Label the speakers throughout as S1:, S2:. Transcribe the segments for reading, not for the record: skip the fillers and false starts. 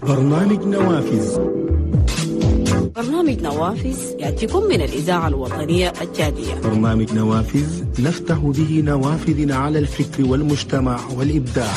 S1: برنامج نوافذ.
S2: برنامج نوافذ يأتيكم من الإذاعة الوطنية التشادية.
S1: برنامج نوافذ نفتح به نوافذ على الفكر والمجتمع والإبداع.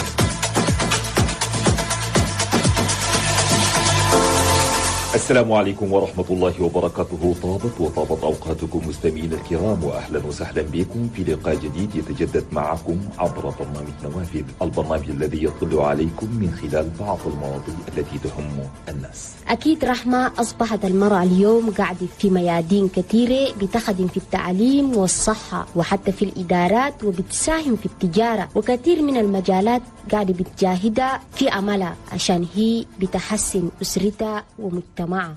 S3: السلام عليكم ورحمة الله وبركاته. طابت أوقاتكم مستمعين الكرام، وأهلا وسهلا بكم في لقاء جديد يتجدد معكم عبر برنامج نوافذ، البرنامج الذي يطلع عليكم من خلال بعض المواضيع التي تهم الناس.
S4: أكيد رحمة، أصبحت المرأة اليوم قاعدة في ميادين كثيرة، بتخدم في التعليم والصحة وحتى في الإدارات، وبتساهم في التجارة، وكثير من المجالات قاعدة بتجاهدها في عملها عشان هي بتحسن أسرتها ومجتمعها.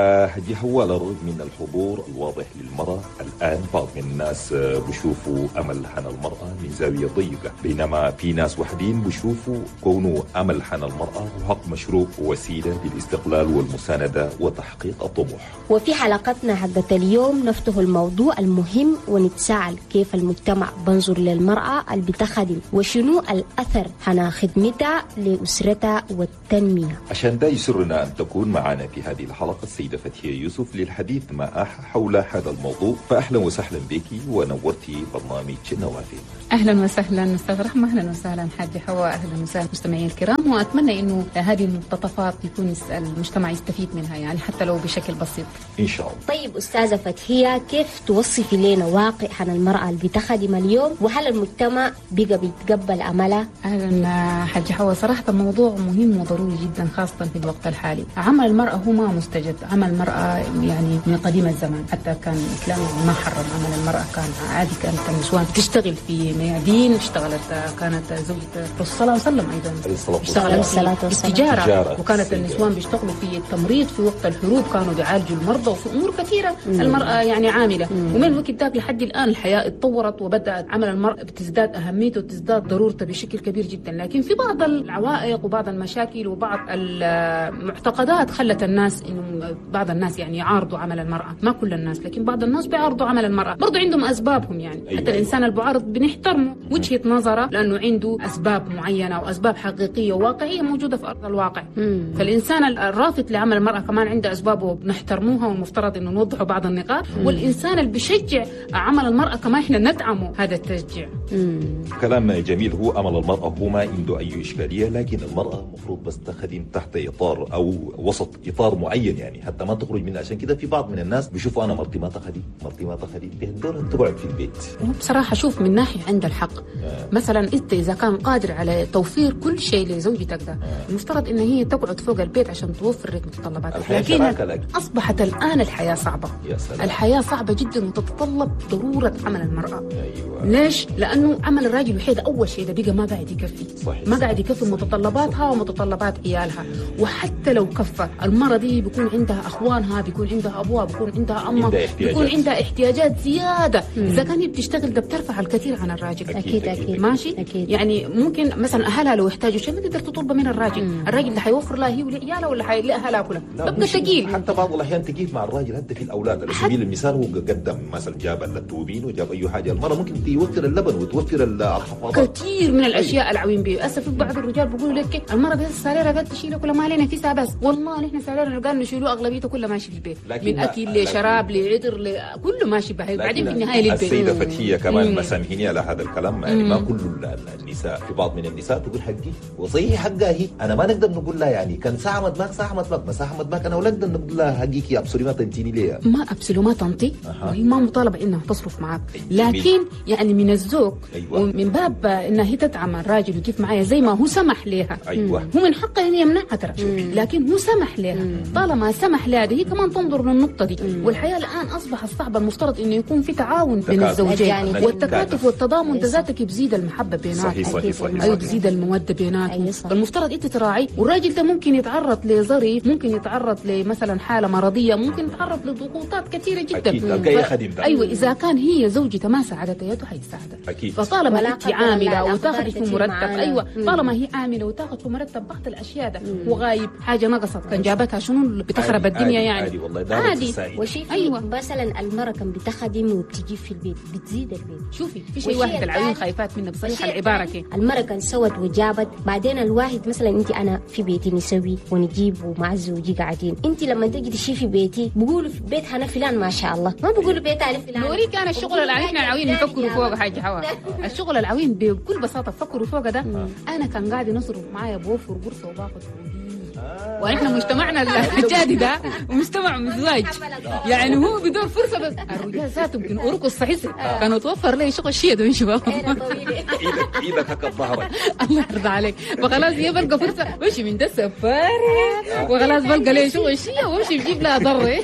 S3: وهو على الرغم من الحضور الواضح للمرأة الآن، بعض من الناس بيشوفوا أمل حن المرأة من زاوية ضيقة، بينما في ناس وحدين بيشوفوا كونه أمل حن المرأة حق مشروع ووسيلة للاستقلال والمساندة وتحقيق الطموح.
S4: وفي حلقتنا حقت اليوم نفتح الموضوع المهم ونتساءل كيف المجتمع بنظر للمرأة اللي بتخدم، وشنو الأثر حنا خدمتها لأسرتها والتنمية. عشان
S3: ده يسرنا أن تكون معنا في هذه الحلقة السيدة فتحية يوسف للحديث معها حول هذا الموضوع. فأهلا وسهلا بك ونورتي برنامج نوافذ.
S5: أهلا وسهلا أستاذ رحمة، أهلا وسهلا حاجة حواء، أهلا وسهلا مستمعين الكرام، وأتمنى إنه هذه المقتطفات يكون المجتمع يستفيد منها، يعني حتى لو بشكل بسيط إن شاء الله.
S4: طيب أستاذة فتحية، كيف توصفي لنا واقع عن المرأة اللي بتخدم اليوم، وهل المجتمع بقى بيتقبل عملها؟
S5: أهلا حاجة حواء، صراحة الموضوع مهم وضروري جدا خاصة في الوقت الحالي. عمل المرأة هو ما مستجد، عمل المرأة يعني من قديم الزمان، حتى كان الإسلام ما حرم عمل المرأة، كان عادي، كانت النسوان تشتغل في ميادين، اشتغلت، كانت زوجة الرسول صلى الله عليه وسلم أيضا اشتغلت في التجارة، وكانت النسوان بيشتغلوا في التمريض في وقت الحروب، كانوا بيعالجوا المرضى، وفي أمور كثيرة المرأة يعني عاملة. ومن الوقت ذاك لحد الآن الحياة اتطورت، وبدأت عمل المرأة بتزداد أهميته وتزداد ضرورته بشكل كبير جدا، لكن في بعض العوائق وبعض المشاكل وبعض المعتقدات خلت الناس إنه بعض الناس يعني يعارضوا عمل المرأة، ما كل الناس، لكن بعض الناس بيعارضوا عمل المرأة، برضو عندهم أسبابهم يعني. حتى الإنسان المعارض بنحترمه وجهة نظره، لأنه عنده أسباب معينة وأسباب حقيقية وواقعية موجودة في أرض الواقع. فالإنسان الرافض لعمل المرأة كمان عنده أسبابه وبنحترموها، والمفترض إنه نوضحوا بعض النقاط. والإنسان اللي بيشجع عمل المرأة كمان إحنا ندعمه هذا التشجيع.
S3: كلام جميل. هو عمل المرأة هو ما عنده أي إشكالية، لكن المرأة مفروض بس تخدم تحت إطار أو وسط إطار معين، يعني حتى ما تخرج منه. عشان كده في بعض من الناس بيشوفوا أنا مرتي ما تخدم، مرتي ما تخدم، بيهدون تقعد في البيت.
S5: بصراحة شوف، من ناحية عند الحق، مثلا أنت إذا كان قادر على توفير كل شيء لزوجتك ده، المفترض إن هي تقعد فوق البيت عشان توفر لك متطلباتك. لكن أصبحت الآن الحياة صعبة، الحياة صعبة جدا وتتطلب ضرورة عمل المرأة. أيوة. ليش؟ لأنه عمل الراجل وحيد أول شيء ده بقى ما قاعد يكفي، ما قاعد يكفي متطلباتها ومتطلبات عيالها. وحتى لو كفى، المرأة دي بيكون عندها أخوانها، بيكون عندها أبوها، بيكون عندها أمها، بيكون عندها احتياجات زيادة. إذا كان هي بتشتغل ده بترفع الكثير عن الراجل.
S4: أكيد
S5: ماشي. أكيد. يعني ممكن مثلا أهلها لو يحتاجوا شيء ما تقدر تطلبه من الراجل. الراجل اللي حيوفر لها هي ولعيالها ولا لأهلها كلها، ببقى ثقيل.
S3: حتى بعض الأحيان تقيل مع الراجل حتى في الأولاد. على سبيل المثال هو قدم مثلا جاب اللتوبين وجاب أي حاجة، المرأة ممكن توفر اللبن وتوفر الحفاضات،
S5: كثير من الأشياء العوين بيه. أسف بعض الرجال بيقولوا لك المرأة بس ساليرها قد تشيله كل ما علينا فيها، بس والله نحن ساليرنا قال نشيلوه أغلبيته كله ماشي في البيت، من أكل لشراب لعطر كله ماشي به، بعدين في النهاية للبيت.
S3: السيدة فتحية كمان مسامحيني على هذا الكلام، يعني ما كل النساء، في بعض من النساء تقول حقي وصحيح حقها هي، أنا ما نقدر نقول لها يعني كان ساعة مدماك ساعة مدماك مساحة مدماك، أنا ولا نقدر نقول لها حقك يا أبصري ما تنتيني ليه،
S5: ما أبصري ما تنطي، وهي ما مطالبة إنها تصرف معك، لكن يعني من الذوق. أيوة. ومن باب إنها هي تدعم الراجل وكيف معايا زي ما هو سمح لها.
S3: أيوة.
S5: هو من حقها إن يمنعها ترى، لكن هو سمح لها. طالما سمح لها هي كمان تنظر للنقطة دي. والحياة الآن أصبحت صعبة، المفترض إنه يكون في تعاون بين الزوجين، والتكاتف والتضامن ذاتك بيزيد المحبة بيناتهم. صحيح. أيوة بيزيد المودة بيناتهم. فالمفترض أنت تراعي، والراجل ده ممكن يتعرض لظرف، ممكن يتعرض لمثلا حالة مرضية، ممكن يتعرض لضغوطات كثيرة جدا. أيوة إذا كان هي زوجته ما ساعدته يده حيساعدها. فطالما أنت عاملة وتاخذ في مرتب، أيوة طالما هي عاملة وتاخذ في مرتب بعض الأشياء ده وغايب حاجة نقصت كان جابتها شنو بتخرب الدنيا يعني
S3: عادي والله
S4: عادي. وشي
S5: أيوة.
S4: مثلا المرأة كان بتخدم وبتجيب في البيت بتزيد البيت.
S5: شوفي في شيء واحد العيون خايفات منه بصراحة العبارة كي
S4: المرأة كان سوت وجابت، بعدين الواحد مثلا انت انا في بيتي نسوي ونجيب ومع زوجي قاعدين، انت لما تجي تشي في بيتي بقولوا في بيت هنا فلان ما شاء الله، ما بقولوا بيت على فلان.
S5: نوري كان الشغل العوين احنا العوين نفكروا فوق حاجة حوا الشغل العوين بكل بساطة فكروا فوق ده. انا كان قاعد نصرف معايا بوفر قرصة وباخذ ونحن مجتمعنا الجادي ده مجتمع مزواج يعني هو بدون فرصه. بس الرجال ذاتهم يمكن اوركو الصحيح كانوا توفر لي شغل شيء ده من شباب
S3: ايدك هكا ظهرك
S5: الله يرضى عليك. فخلاص هي بلقى فرصه بمشي من ده سفاري وخلاص بلقى لي شغل شيء وامشي بجيب لها ضري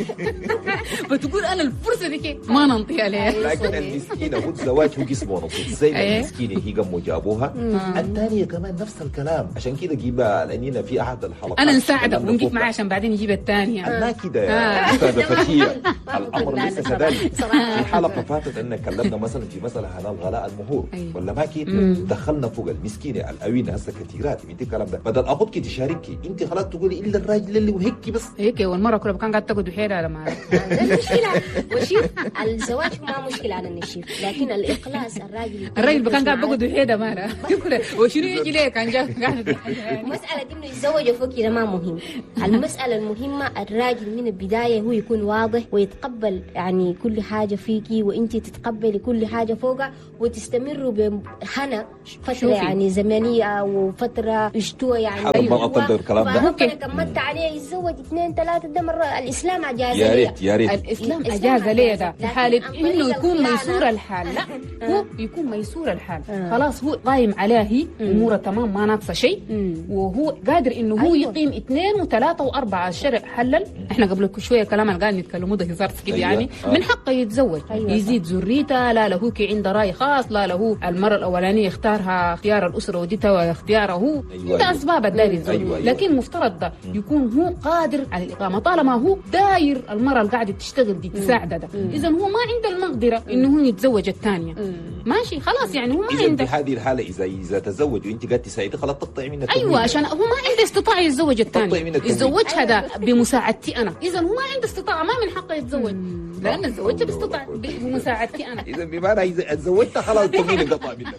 S5: فتقول انا الفرصه دي ما ننطي عليها.
S3: لكن المسكينه هو الزواج هو قسمه ونصيب زي المسكينه هي قاموا جابوها الثانيه كمان نفس الكلام. عشان كده جيبها لاننا في احد الحلقات
S5: انا نساعدك ونجيب معاه عشان بعدين يجيب الثانيه.
S3: لا كده يا استاذه فتيه الامر ليس كذلك. في حلقه فاتت ان كلمنا مثلا في مساله هنا الغلاء المهور ولا ما كده دخلنا فوق المسكينه الأوينة هسه كثيرات انت الكلام ده بدل اخذك تشاركي انت خلاص تقولي الا الراجل اللي وهيك بس
S5: هيك. والمره كلها كان قاعد تاخذ بحيرها لما
S4: المشكله وشوف الزواج ما مشكله على النشيف، لكن الاخلاص الراجل
S5: كان قاعد باخذ بحيرها مالها وشنو يجي ليه كان قاعد
S4: المساله دي انه يتزوج فوق كده ما مهم. المساله المهمه الراجل من البدايه هو يكون واضح ويتقبل يعني كل حاجه فيكي وانت تتقبلي كل حاجه فوقها وتستمروا بهنا فتره يعني زمنيه وفتره اشتوى يعني.
S3: ما اقدر الكلام ده
S4: ربنا كملت عليه يتزوج 2 3 ده مره الاسلام اجاز
S3: يا ريت يا ريت
S5: الاسلام اجاز ليه ده في حاله انه يكون ميسور الحال. لا هو يكون ميسور الحال خلاص هو قايم عليها هي اموره تمام ما ناقصه شيء وهو قادر انه هو يقيم 2 و3 و4. الشرع حلل. احنا قبل شويه كلام اللي قاعد نتكلموا ده هزار كده يعني من حقه يتزوج يزيد ذريته. لا له كي عنده راي خاص، لا له المره الاولانيه اختارها اختيار الاسره وديتها واختياره هو ده اسباب الداير يتزوج. لكن مفترض ده يكون هو قادر على الاقامه طالما هو داير المره اللي قاعده تشتغل دي تساعده ده. اذا هو ما عنده المقدره انه هو يتزوج الثانيه ماشي خلاص يعني هو ما عنده.
S3: في هذه الحاله اذا تزوج وانت قاعد تساعدي خلاص تقطعي منها.
S5: ايوه عشان هو ما عنده استطاعه يتزوج الثانيه يتزوجها ده بمساعدتي انا. اذا هو ما عنده استطاعه ما من حقه يتزوج لان الزواج بمساعدتي انا.
S3: اذا بمعنى اذا تزوجت خلاص تمين انقطع منك.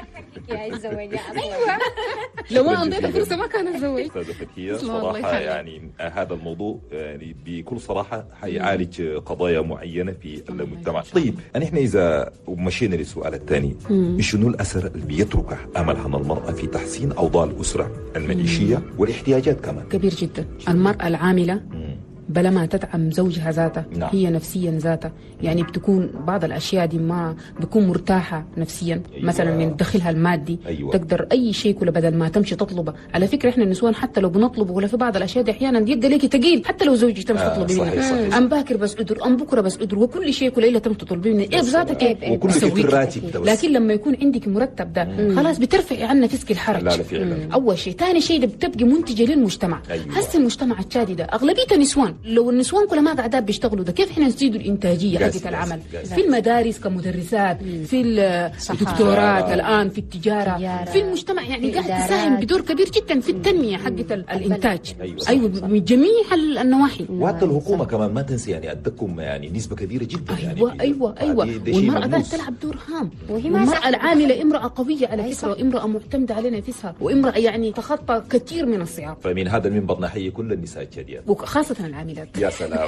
S4: ايوه
S5: لو ما انطيته فرصه ما كان اتزوج.
S3: استاذه فتيه صراحه يعني هذا الموضوع يعني بكل صراحه حيعالج قضايا معينه في المجتمع. طيب نحن اذا مشينا للسؤال الثاني شنو الاثر اللي بيتركه املها المراه في تحسين اوضاع الاسره المعيشيه والاحتياجات كمان؟
S5: كبير جدا. المراه العامله بلا ما تدعم زوجها ذاته هي نفسيا ذاته يعني بتكون بعض الاشياء دي ما بتكون مرتاحه نفسيا مثلا من دخلها المادي تقدر اي شيء كله بدل ما تمشي تطلبه. على فكره احنا النسوان حتى لو بنطلبه ولا في بعض الاشياء دي احيانا يبقى ليكي ثقيل حتى لو زوجك تمشي تطلبي منه ام باكر بس ادر ام بكره بس ادر وكل شيء كله الا تمشي تطلبي منه ايه بذاتك ايه لكن لما يكون عندك مرتب ده خلاص بترفعي عن نفسك الحرج. اول شيء ثاني شيء بتبقي منتجه للمجتمع. هسه المجتمع الشادي ده اغلبيته نسوان. لو النسوان كلها ما قاعدات بيشتغلوا ده كيف احنا نزيدوا الانتاجيه حقت العمل في المدارس كمدرسات في الدكتورات الان في التجاره في المجتمع يعني قاعد تساهم بدور كبير جدا في التنميه حقت الانتاج. ايوه من جميع النواحي.
S3: وحتى الحكومه كمان ما تنسي يعني ادكم يعني نسبه كبيره جدا
S5: ايوه والمراه ذات تلعب دور هام. والمراه العامله امراه قويه على فكره وامراه معتمده على نفسها وامراه يعني تخطى كثير من الصعاب.
S3: فمن هذا المنبر نحيي كل النساء الشاديات
S5: وخاصه العاملات.
S3: يا سلام.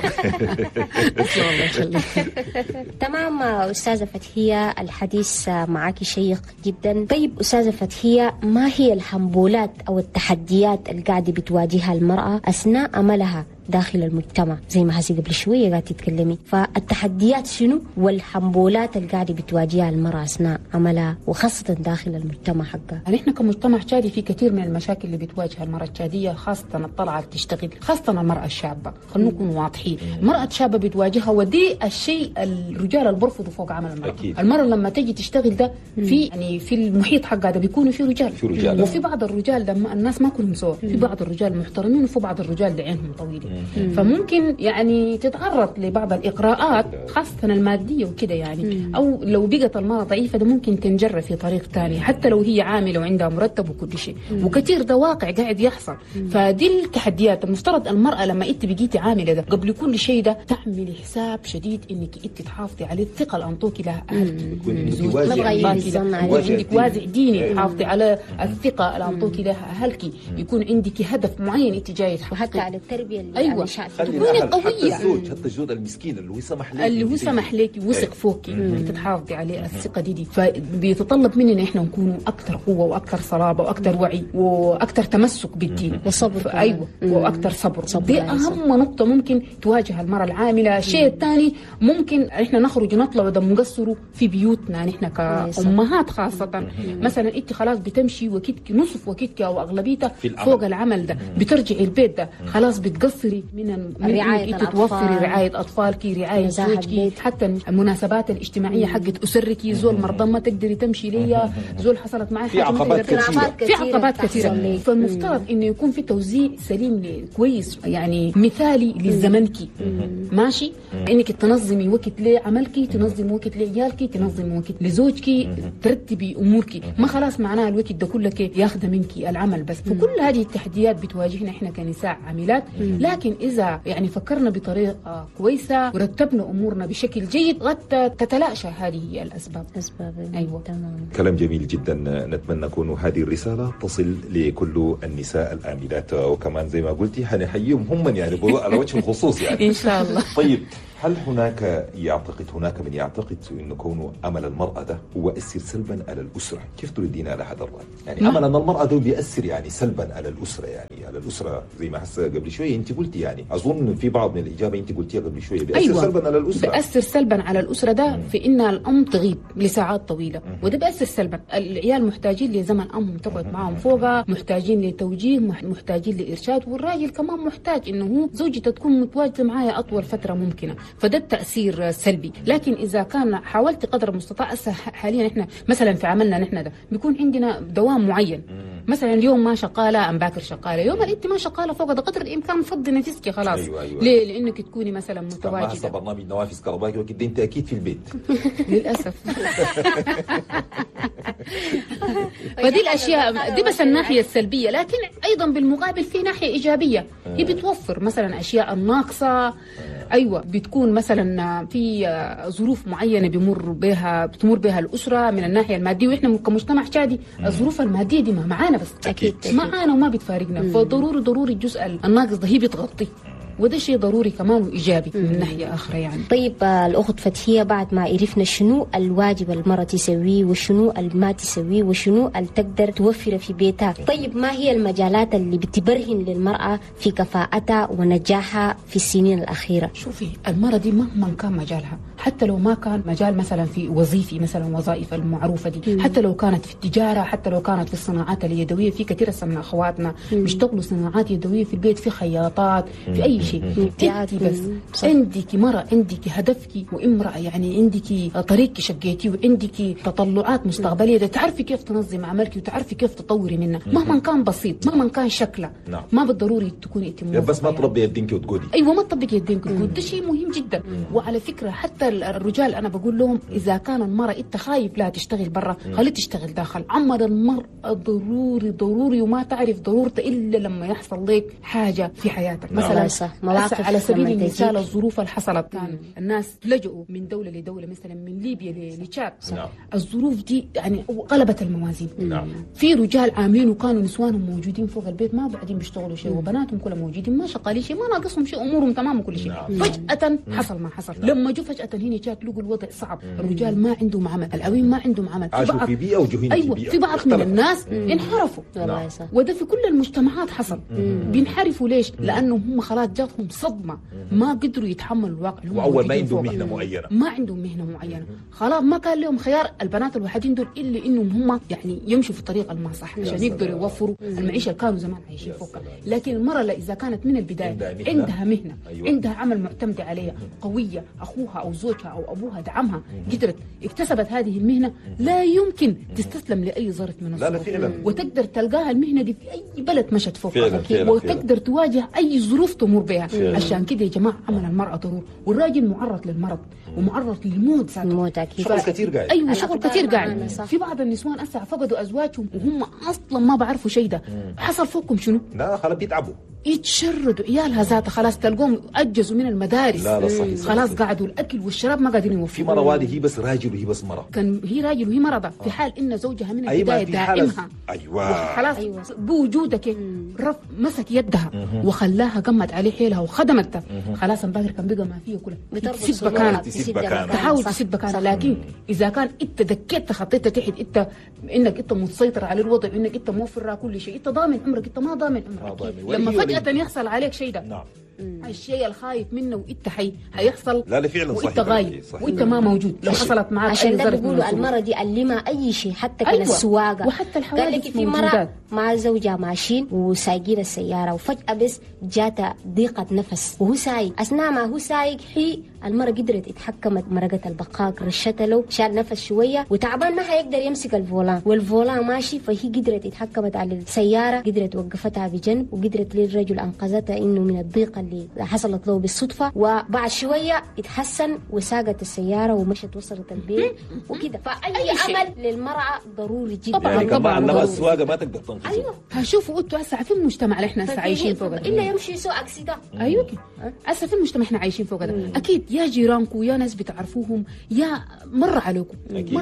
S4: تمام أستاذة فتحية الحديث معك شيق جدا. طيب أستاذة فتحية ما هي الحنبولات أو التحديات اللي قاعدة بتواجهها المرأة أثناء عملها داخل المجتمع زي ما هسي قبل شوية قاعدة تتكلمي؟ فالتحديات شنو والحنبولات اللي قاعدة بتواجهها المرأة أثناء عملها وخاصة داخل المجتمع حقها؟
S5: نحن كمجتمع شادي في كثير من المشاكل اللي بتواجه المرأة الشادية خاصة الطلعة تشتغل خاصة المرأة الشابة. خلينا نكون واضحين المرأة الشابة بتواجهها ودي الشيء الرجال اللي برفضوا فوق عمل المرأة. المرأة لما تجي تشتغل ده في يعني في المحيط حقها ده بيكونوا في رجال وفي بعض الرجال ده الناس ما كلهم سوا. في بعض الرجال محترمين وفي بعض الرجال اللي عينهم طويلة فممكن يعني تتعرض لبعض الإغراءات خاصة المادية وكده يعني. أو لو بقت المرأة ضعيفة ده ممكن تنجر في طريق ثاني حتى لو هي عاملة وعندها مرتب وكل شيء، وكثير ده واقع قاعد يحصل. فدي التحديات. المفترض المرأة لما انت بقيتي عاملة ده قبل كل شيء ده تعملي حساب شديد انك انت تحافظي على الثقة اللي انطوكي لها اهلك، عندك وازع ديني، تحافظي على الثقة اللي انطوكي لها اهلك، يكون عندك هدف معين انت جاي تحققيه،
S4: وحتى على التربية اللي
S5: ايوه
S4: تكوني
S5: قوية.
S3: حتى الزوج المسكين اللي هو سمح لك
S5: وثق فوقي انك تحافظي عليه الثقة دي. فبيتطلب مننا احنا نكون اكثر قوة واكثر صلابة واكثر وعي واكثر تمسك بالدين
S4: وصبر.
S5: ايوه واكثر صبر. دي اهم نقطة ممكن تواجه المرأة العاملة. الشيء الثاني ممكن احنا نخرج نطلع وده مقصروا في بيوتنا نحن كأمهات خاصة. مثلا انت خلاص بتمشي وكتك نصف وكتك او اغلبيتها فوق العمل ده، بترجعي البيت ده خلاص بتقصري من
S4: رعاية
S5: انت توفري رعاية اطفالك، رعاية زوجك، حتى المناسبات الاجتماعية حقت اسرك. زول مرضى ما تقدري تمشي ليا، زول حصلت معي
S3: في
S5: عقبات كثيرة. فالمفترض انه يكون في توزيع سليم كويس يعني مثالي لزمنك ماشي، انك تنظمي وقت لعملك، تنظمي وقت لعيالك، تنظمي وقت لزوجك، ترتبي امورك. ما خلاص معناها الوقت ده كله ياخذ منك العمل بس. فكل هذه التحديات بتواجهنا احنا كنساء عاملات. لكن اذا يعني فكرنا بطريقه كويسه ورتبنا امورنا بشكل جيد قد تتلاشى هذه الاسباب.
S4: ايوه تمام.
S3: كلام جميل جدا. نتمنى أن هذه الرسالة تصل لكل النساء الآملات، وكمان زي ما قلتي حنحييهم هم يعني على وجه الخصوص يعني
S5: إن شاء الله.
S3: طيب، هل هناك من يعتقد أن كون أمل المرأة ده هو يؤثر سلبا على الأسرة؟ كيف تردين على هذا الرأي؟ يعني أمل أن المرأة ده بيأثر يعني سلبا على الأسرة، يعني على الأسرة زي ما هسه قبل شوية أنت قلتي، يعني أظن في بعض من الإجابة أنت قلتيها قبل شوية بيأثر
S5: أيوة.
S3: سلبا على الأسرة.
S5: بيأثر سلبا على الأسرة ده في إن الأم تغيب لساعات طويلة، وده بيأثر سلبا. العيال محتاجين لزمن أمهم تقعد معهم فوقها، محتاجين لتوجيه، محتاجين لإرشاد، والراجل كمان محتاج إنه هو زوجته تكون متواجدة معايا أطول فترة ممكنة. فده التأثير سلبي. لكن إذا كان حاولت قدر المستطاع، حاليا إحنا مثلا في عملنا نحن ده بيكون عندنا دوام معين. مثلا اليوم ما شغالة أم باكر شغالة، يوم اللي أنت ما شغالة فوق ده قدر الإمكان فضي نفسك خلاص.
S3: أيوة.
S5: ليه؟ لأنك تكوني مثلا متواجدة.
S3: برنامج نوافذ كهربائي وكده أنت أكيد في البيت.
S5: للأسف. فدي الأشياء دي بس الناحية السلبية. لكن أيضا بالمقابل في ناحية إيجابية، هي بتوفر مثلا أشياء الناقصة. أيوة، بتكون مثلا في ظروف معينة بتمر بها الأسرة من الناحية المادية، وإحنا كمجتمع شادي الظروف المادية دي ما معانا بس
S3: أكيد
S5: معانا وما بتفارقنا. فضروري الجزء الناقص ده هي بتغطيه، وده شيء ضروري كمان وإيجابي من ناحية أخرى يعني.
S4: طيب الأخت فتحية، بعد ما عرفنا شنو الواجب المرأة تسويه وشنو ما تسويه وشنو اللي تقدر توفره في بيتها، طيب ما هي المجالات اللي بتبرهن للمرأة في كفاءتها ونجاحها في السنين الأخيرة؟
S5: شوفي، المرأة دي مهما كان مجالها، حتى لو ما كان مجال مثلا في وظيفي مثلا وظائف المعروفة دي، حتى لو كانت في التجارة، حتى لو كانت في الصناعات اليدوية، في كثير من أخواتنا بيشتغلوا صناعات يدوية في البيت، في خياطات، في أي شيء. انت بس عندك مرأة، عندك هدفك وامرأة، يعني عندك طريقك شقيتي وعندك تطلعات مستقبلية، تعرفي كيف تنظم عملك وتعرفي كيف تطوري منها مهما كان بسيط، مهما كان شكله. ما بالضروري تكوني انت
S3: بس ما تربي يدينك وتقولي.
S5: ايوه، ما تطبقي يدينك وتقولي. ده شيء مهم جدا. وعلى فكرة حتى الرجال انا بقول لهم اذا كان المرأة انت خايف لا تشتغل برا، خلي تشتغل داخل. عمل المرأة ضروري وما تعرف ضرورته الا لما يحصل لك حاجة في حياتك. مثلا على سبيل المثال الظروف اللي حصلت، كان الناس لجؤوا من دولة لدولة، مثلا من ليبيا لتشاد. الظروف دي يعني قلبت الموازين. في رجال عاملين وكانوا نسوانهم موجودين فوق البيت ما بعدين بيشتغلوا شيء، وبناتهم كلهم موجودين ما شغالين شيء، ما ناقصهم شيء، امورهم تمام وكل شيء. فجأة حصل ما حصل. لما جو فجأة هنا تشاد لقوا الوضع صعب، الرجال ما عندهم عمل، العوين ما عندهم عمل،
S3: عاشوا في بيئة وجوهين في بيئة.
S5: في بعض من الناس انحرفوا. وده في كل المجتمعات حصل. بينحرفوا ليش؟ لأنه هم خلاص جاتهم صدمة، ما قدروا يتحملوا الواقع.
S3: وأول ما عندهم مهنة معينة،
S5: ما عندهم مهنة معينة، خلاص ما كان لهم خيار البنات الوحيدين دول إلا إنهم هم يعني يمشوا في الطريق المصح عشان يقدروا يوفروا المعيشة اللي كانوا زمان عايشين فوقها. لكن المرأة إذا كانت من البداية عندها مهنة، عندها عمل معتمد عليها، قوية، أخوها أو زوجها أو أبوها دعمها قدرت اكتسبت هذه المهنة، لا يمكن تستسلم لأي ظرف من
S3: لا
S5: الظروف.
S3: فعلا.
S5: وتقدر تلقاها المهنة دي في أي بلد مشت فوق،
S3: فعلا.
S5: وتقدر تواجه أي ظروف تمر بها. عشان كده يا جماعة عمل المرأة ضروري، والراجل معرض للمرض ومعرض للموت ذاته.
S4: الموت أكيد.
S3: شغل كثير قاعد.
S5: ايوه شغل كثير قاعد.
S4: معنا، صح.
S5: في بعض النسوان هسه فقدوا ازواجهم وهم اصلا ما بعرفوا شيء ده. حصل فوقهم شنو؟
S3: لا خلاص بيتعبوا.
S5: يتشردوا عيالها ذاتها، خلاص تلقوهم اجزوا من المدارس.
S3: لا صحيح.
S5: خلاص قعدوا الاكل والشراب ما قاعدين
S3: في
S5: يوفروا.
S3: مرة واحدة هي بس راجل وهي بس مرة.
S5: كان هي راجل وهي مرضى في حال ان زوجها من
S3: أيوة
S5: البدايه
S3: في حالة.
S5: دائمها.
S3: أيوة.
S5: خلاص بوجودك مسك يدها وخلاها قمت عليه حيلها وخدمتها. خلاص الباقر كان بقى ما فيه كلها. تسب مكانها، تحاول تسد مكانها. لكن اذا كان انت دكيت خطيتها تحت انت انك انت مسيطر على الوضع وانك انت موفر كل شيء، انت ضامن عمرك، انت ما ضامن عمرك. لما فجأة يحصل عليك شيء ده،
S3: نعم.
S5: الشيء الخايف منه وانت حيحصل.
S3: لا فعلا صحيح.
S5: وانت غايب وانت ما موجود. لو حصلت معك
S4: عشان ده بيقولوا المرة دي علمها اي شيء، حتى كان السواقة.
S5: وحتى الحوادث
S4: قال لك في مرة مع زوجها ماشيين وسايقين السيارة، وفجأة بس جاتها ضيقة نفس وهو سايق. اثناء ما هو سايق هي المرة قدرت اتحكمت، مرقت البقاق، رشتها له، شال نفس شوية وتعبان ما حيقدر يمسك الفولان، والفولان ماشي، فهي قدرت اتحكمت على السيارة، قدرت وقفتها بجنب، وقدرت للرجل انقذتها انه من الضيقة اللي حصلت له بالصدفة. وبعد شوية اتحسن وساقت السيارة ومشت وصلت البيت وكده. فأي عمل للمرأة ضروري جدا.
S5: طبعاً.
S3: يعني كمان علمها السواقة ما تقدر تنقذه.
S4: ايوه.
S5: هشوفوا انتوا هسه في المجتمع اللي احنا هسه عايشين فوق ده،
S4: الا يمشي يسوق اكسيده.
S5: ايوه هسه في المجتمع احنا عايشين فوق ده، اكيد يا جيرانكم يا ناس بتعرفوهم يا مر عليكم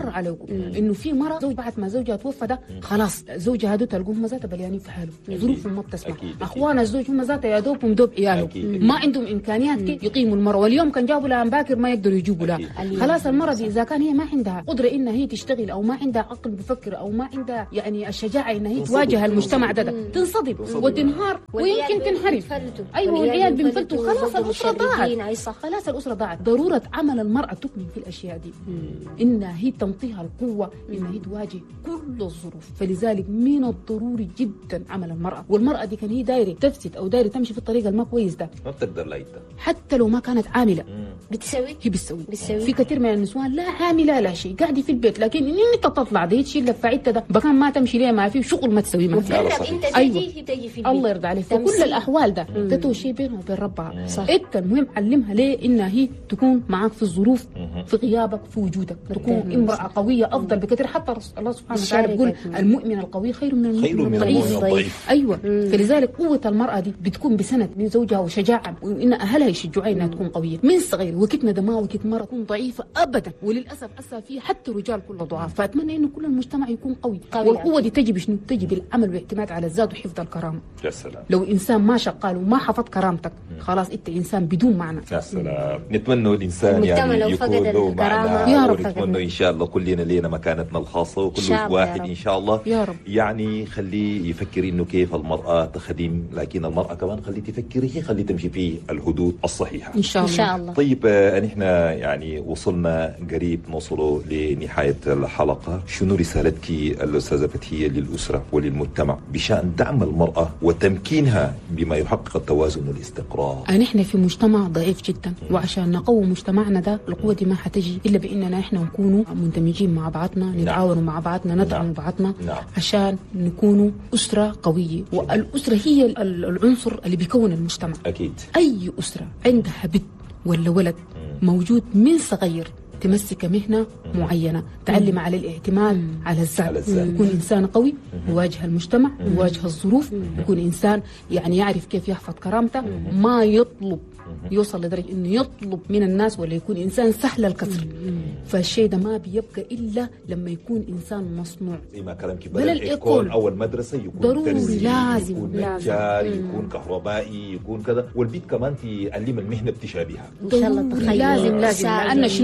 S5: انه في مرة زوج بعد ما زوجها توفى ده خلاص زوجها هادو تلقوهم ذاتها بليانين في حاله، ظروفهم ما بتسمح. اخوان الزوج هم ذاتها يا دوبهم دوب عيالهم، ما عندهم امكانيات يقيموا المرة، واليوم كان جابوا لها باكر ما يقدروا يجيبوا لها. خلاص المرة دي اذا كان هي ما عندها قدرة انها هي تشتغل او ما عندها عقل بفكر او ما عندها يعني الشجاعة انها هي تواجه المجتمع ده تنصدم وتنهار ويمكن تنحرف. ايوه والعيال بينفلتوا، خلاص الاسرة ضاعت. خلاص الاسرة ضاعت. ضرورة عمل المرأة تكمن في الاشياء دي، انها هي تنطيها القوة انها هي تواجه كل الظروف. فلذلك من الضروري جدا عمل المرأة. والمرأة دي كان هي دايرة تفسد او دايرة تمشي في الطريقة الما كويس ده
S3: ما بتقدر لا
S5: حتى لو ما كانت عاملة
S4: بتسوي،
S5: هي بتسوي. في كثير من النسوان لا عاملة لا شيء، قاعدة في البيت، لكن ان انت تطلع دي تشيل لك فعيدة ده بكان ما تمشي ليه، ما في شغل ما تسوي ما في.
S4: انت تجي تجي في البيت.
S5: الله يرضى عليك. في كل الاحوال ده تتو شيء بينها وبين ربها. انت المهم علمها ليه انها هي تكون معك في الظروف، في غيابك، في وجودك، تكون امرأة قوية افضل بكثير. حتى الله سبحانه وتعالى يقول المؤمن القوي خير من المؤمن الضعيف. ايوه. فلذلك قوة المرأة دي بتكون بسند من زوجها وشجاعة، وان اهلها يشجعوها انها تكون قوية من صغير. وكتنا ده ما وكت مرة تكون ضعيفة ابدا، وللاسف هسه في حتى رجال كله ضعاف. فاتمنى انه كل المجتمع يكون قوي. والقوة دي تجي بشنو؟ تجي بالعمل والاعتماد على الذات وحفظ الكرامة.
S3: يا سلام.
S5: لو انسان ما شغال وما حفظ كرامتك خلاص انت انسان بدون معنى.
S3: يا سلام. نتمنى الانسان يعني يكون له معنى.
S5: يا رب.
S3: ونتمنى ان شاء الله كلنا لينا مكانتنا الخاصة، وكل واحد ان شاء الله
S5: يا رب.
S3: يعني خليه يفكر انه كيف المرأة تخدم، لكن المرأة كمان خليه تفكر هي خليه تمشي في الحدود الصحيحة
S5: ان شاء الله.
S4: ان شاء الله.
S3: طيب نحن يعني وصلنا قريب نوصلوا لنهاية الحلقة. شنو رسالتك الأستاذة فتحية للأسرة وللمجتمع بشأن دعم المرأة وتمكينها بما يحقق التوازن والاستقرار؟
S5: نحن في مجتمع ضعيف جدا، وعشان نقوي مجتمعنا ده القوة دي ما حتجي إلا بإننا إحنا نكونوا مندمجين مع بعضنا، نتعاونوا مع بعضنا، ندعم بعضنا عشان نكونوا أسرة قوية. والأسرة هي العنصر اللي بيكون المجتمع.
S3: أكيد.
S5: أي أسرة عندها بنت ولا ولد موجود من صغير تمسك مهنة معينة، تعلم على الاعتماد على الذات، يكون إنسان قوي يواجه المجتمع، يواجه الظروف، يكون إنسان يعني يعرف كيف يحفظ كرامته، ما يطلب يوصل لدرجة إنه يطلب من الناس ولا يكون إنسان سهل الكسر. فالشيء ده ما بيبقى إلا لما يكون إنسان مصنوع.
S3: زي ما كلامك بدل الإيكون أو المدرسة يكون
S5: ضروري لازم
S3: يكون نجار، يكون كهربائي، يكون كذا. والبيت كمان تعلم المهنة بتشابهها
S4: إن شاء الله.
S5: لازم لأن شنو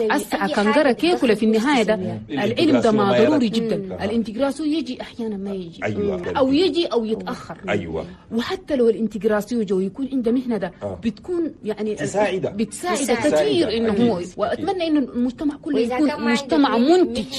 S5: أسعى كنقرا كيف ولا في النهاية ده العلم ده ما ضروري جدا. الانتجراسيون يجي أحيانا ما يجي، أو يجي أو يتأخر. وحتى لو الانتجراسيون جو يكون عنده مهنة ده بتكون يعني بتساعد كثير إنه هو. وأتمنى إنه المجتمع كله يكون مجتمع منتج.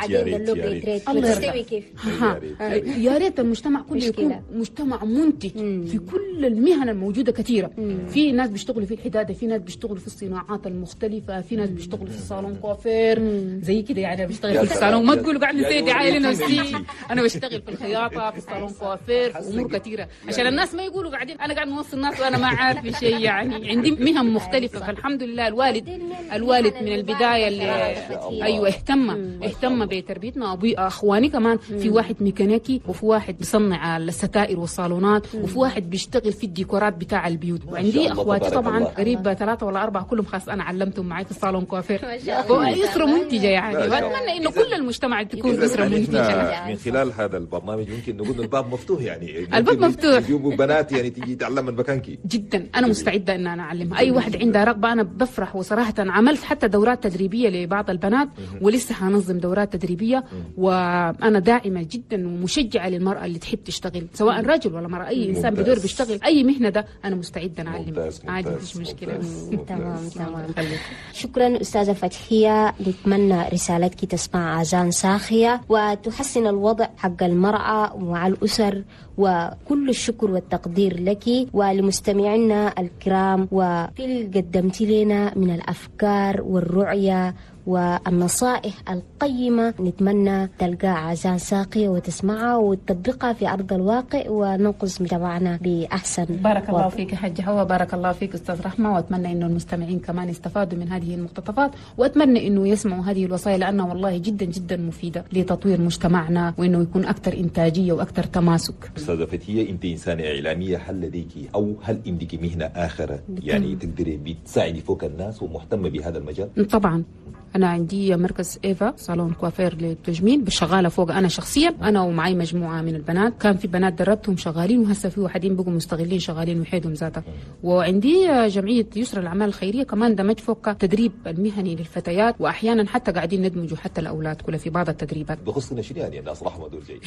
S5: يا ريت المجتمع كله يكون مجتمع منتج في كل المهن الموجودة كثيرة. في ناس بيشتغلوا في الحدادة، في ناس بيشتغلوا في الصناعات المختلفة، في ناس بيشتغلوا في الصالون كوافير زي كده. يعني بشتغل في الصالون، ما تقولوا قاعد نسيت دعاية لنفسي. أنا بشتغل في الخياطة، في الصالون كوافير، في أمور كثيرة عشان الناس ما يقولوا قاعدين أنا قاعد نوصل الناس وأنا ما عارف شيء. يعني عندي مهن مختلفة. فالحمد لله الوالد من البداية اللي أيوة اهتم بتربيتنا. أبوي أخواني كمان في واحد ميكانيكي، وفي واحد بيصنع الستائر والصالونات، وفي واحد بيشتغل في الديكورات بتاع البيوت. وعندي أخواتي طبعا قريب 3 ولا 4 كلهم خاص أنا علمتهم معي في الصالون كوافير. أسرة منتجة يعني. وأتمنى إنه كل المجتمع تكون أسرة منتجة.
S3: من خلال هذا البرنامج ممكن نقول الباب مفتوح. يعني
S5: الباب مفتوح،
S3: يجيبوا بنات يعني تيجي تعلم من مكانك.
S5: جدا أنا مستعدة إن أنا أعلمها. أي واحد عنده رغبة أنا بفرح. وصراحة عملت حتى دورات تدريبية لبعض البنات، ولسه هنظم دورات تدريبية. وأنا داعمة جدا ومشجعة للمرأة اللي تحب تشتغل، سواء رجل ولا مرأة. أي إنسان بدور بيشتغل أي مهنة ده أنا مستعدة نعلم عادي، مفيش مشكلة.
S4: تمام. شكرا أستاذة فتحية. نتمنى رسالتك تسمع آذان صاخية وتحسن الوضع حق المرأة مع الأسر. وكل الشكر والتقدير لك ولمستمعينا الكرام، وكل قدمت لنا من الأفكار والرؤية والنصائح القيمة. نتمنى تلقى آذان صاخية وتسمعها وتطبقها في أرض الواقع وننقذ مجتمعنا بأحسن.
S5: بارك الله فيك حاج حواء، بارك الله فيك أستاذ رحمة. وأتمنى إنه المستمعين كمان يستفادوا من هذه المقتطفات، وأتمنى إنه يسمعوا هذه الوصايا لأنها والله جدا جدا مفيدة لتطوير مجتمعنا وإنه يكون أكثر إنتاجية وأكثر تماسك.
S3: أستاذة فتحية، أنت إنسانة إعلامية، هل لديك أو هل عندك مهنة آخرة يعني تقدري بتساعدي فوق الناس ومهتمة بهذا المجال؟
S5: طبعا أنا عندي مركز إيفا صالون كوافير للتجميل، بشغالة فوق أنا شخصيا، أنا ومعي مجموعة من البنات. كان في بنات دربتهم شغالين، وهسه في واحدين بقوا مستغلين شغالين وحيدهم ذاتها. وعندي جمعية يسرى الأعمال الخيرية كمان دمج فوق تدريب المهني للفتيات، وأحيانا حتى قاعدين ندمجوا حتى الأولاد كلها في بعض التدريبات.
S3: بخصنا شنو يعني الناس رحمة دول جاي؟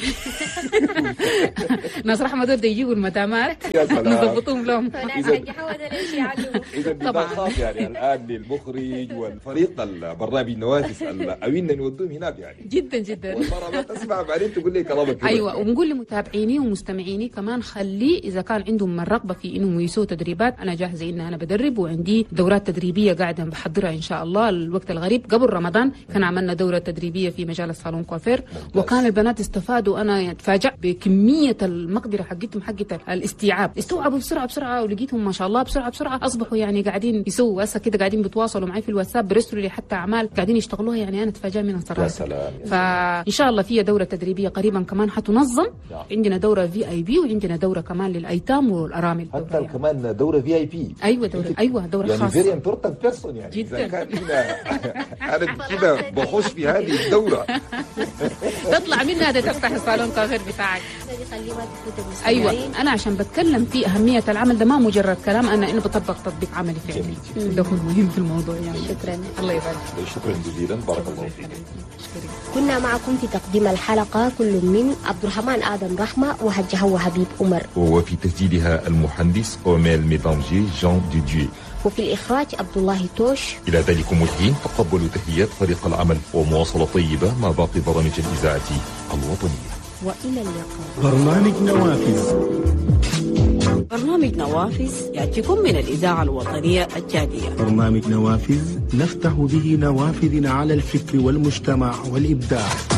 S5: ناس رحمة دول يجيبوا المدامات نضبطهم لهم.
S3: إذا طبعا يعني الآن للمخرج والفريق البرنامج نوافذ أوينا نودوهم هناك يعني.
S5: جدا جدا.
S3: والمرة ما تسمع بعدين تقول لي كلامك.
S5: أيوة، ونقول لمتابعيني ومستمعيني كمان خلي إذا كان عندهم الرغبة في إنهم يسووا تدريبات، أنا جاهزة إن أنا بدرب، وعندي دورات تدريبية قاعدة بحضرها إن شاء الله. الوقت الغريب قبل رمضان كان عملنا دورة تدريبية في مجال الصالون كوافير، وكان البنات استفادوا. أنا تفاجأ بكمية المقدرة حقتهم حقت الاستيعاب. استوعبوا بسرعة ولقيتهم ما شاء الله بسرعة أصبحوا يعني قاعدين يسووا هسه كده، قاعدين بيتواصلوا معي في الواتساب، بيرسلوا لي حتى أعمال قاعدين يشتغلوها. يعني أنا أتفاجأ منها صراحة.
S3: يا سلام.
S5: فإن شاء الله فيها دورة تدريبية قريبا كمان حتنظم. عندنا دورة VIP، وعندنا دورة كمان للأيتام والأرامل.
S3: حتى يعني كمان دورة VIP.
S5: أيوة دورة
S3: يعني
S5: خاصة.
S3: very important person يعني.
S5: جدا.
S3: إذا كان أنا كده بخش في هذه الدورة
S5: تطلع منها تفتح الصالون كافير بتاعك. أيوة، أنا عشان بتكلم في أهمية العمل ده ما مجرد كلام، أنا بطبق تطبيق عملي فعلي. ده مهم في الموضوع يعني.
S4: شكرا.
S5: الله يبارك.
S3: شكرا جزيلا، بارك الله فيك.
S4: كنا معكم في تقديم الحلقة كل من عبد الرحمن آدم رحمة وحج حواء حبيب عمر،
S3: وفي تسجيلها المهندس أوميل ميدانجي جان ديديو،
S4: وفي الإخراج عبد الله توش.
S3: إلى ذلكم الحين تقبلوا تحيات فريق العمل ومواصلة طيبة مع باقي برامج الإذاعة الوطنية.
S4: وإلى اللقاء.
S1: برنامج نوافذ.
S2: برنامج نوافذ يأتيكم من الإذاعة الوطنية التشادية.
S1: برنامج نوافذ نفتح به نوافذ على الفكر والمجتمع والإبداع.